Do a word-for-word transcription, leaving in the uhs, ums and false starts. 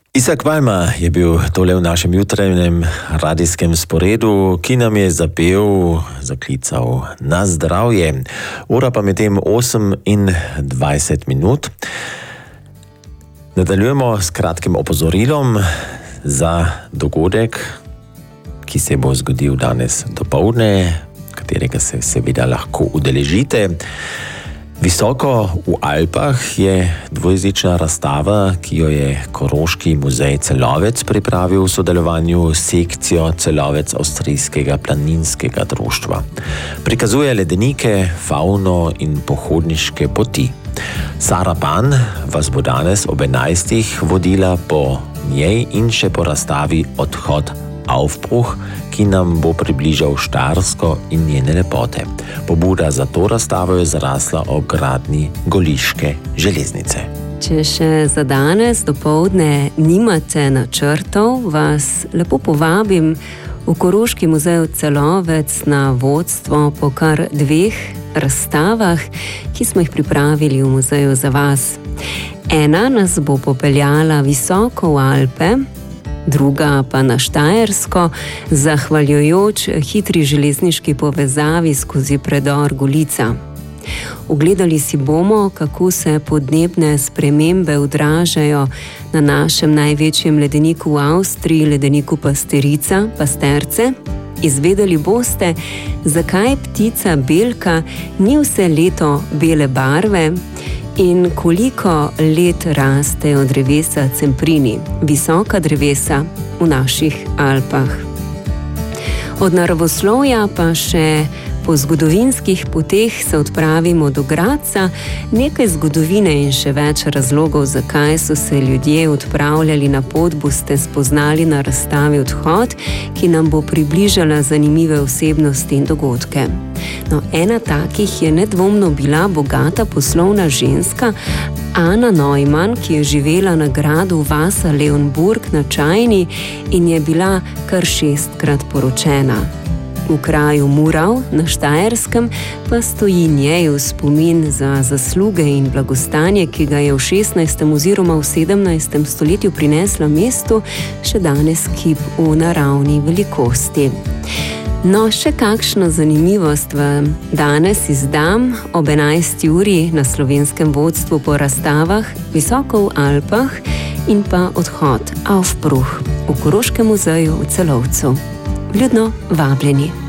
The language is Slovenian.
Isak Valma je bil tole v našem jutranjem radijskem sporedu, ki nam je zapel, zaklical na zdravje. Ura pa medtem osem in dvajset minut. Nadaljujemo s kratkim opozorilom za dogodek, ki se bo zgodil danes dopoldne, katerega se seveda lahko udeležite. Visoko v Alpah je dvojezična razstava, ki jo je Koroški muzej Celovec pripravil v sodelovanju s sekcijo Celovec Avstrijskega planinskega društva. Prikazuje ledenike, fauno in pohodniške poti. Sara Pan vas bo danes ob enajstih vodila po njej in še po razstavi Odhod Aufbruch, ki nam bo približal Štajersko in njene lepote. Pobuda za to razstavo je zrasla ob gradnji Goliške železnice. Če še za danes dopoldne nimate načrtov, vas lepo povabim v Koroški muzej Celovec na vodstvo po kar dveh razstavah, ki smo jih pripravili v muzeju za vas. Ena nas bo popeljala visoko v Alpe, druga pa na Štajersko, zahvaljujoč hitri železniški povezavi skozi predor Golica. Ogledali si bomo, kako se podnebne spremembe odražajo na našem največjem ledeniku v Avstriji, ledeniku Pasterica, Pasterce. Izvedeli boste, zakaj ptica belka ni vse leto bele barve in koliko let rastejo drevesa cemprini, visoka drevesa v naših Alpah. Od naravoslovja pa še po zgodovinskih poteh se odpravimo do Gradca, nekaj zgodovine in še več razlogov, zakaj so se ljudje odpravljali na pot, boste spoznali na razstavi Odhod, ki nam bo približala zanimive osebnosti in dogodke. No, ena takih je nedvomno bila bogata poslovna ženska Ana Neumann, ki je živela na gradu Vasa Leonburg na Čajni in je bila kar šestkrat poročena. V kraju Murav na Štajerskem pa stoji njej v spomin za zasluge in blagostanje, ki ga je v šestnajstem oziroma v sedemnajstem stoletju prinesla mestu, še danes kip v naravni velikosti. No, še kakšno zanimivost vam danes izdam ob enajsti uri na Slovenskem vodstvu po razstavah Visoko v Alpah in pa Odhod Aufbruch v Koroškem muzeju v Celovcu. Vljudno vabljeni.